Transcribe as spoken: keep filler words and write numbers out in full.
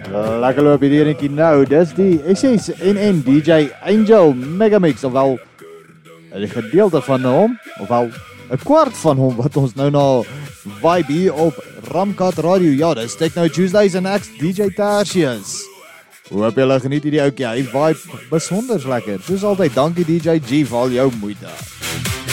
Lekker loop hierdie enetjie nou, dis die S S N N D J Angel Megamix, ofwel die gedeelte van hom, ofwel 'n kwart van hom wat ons nou na vibe hier op Ramkat Radio. Ja, dis Techno Tuesdays en ek's D J Tertius. Hoop julle geniet hierdie ouetjie, hy vibe besonders lekker. Soos altyd, dankie D J G vir al jou moeite.